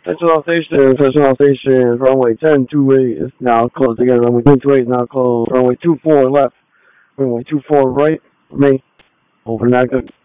touchdown station, runway 10-28 is now closed again, runway 10-28 is now closed, runway 24 left, runway 24 right, remain open and active.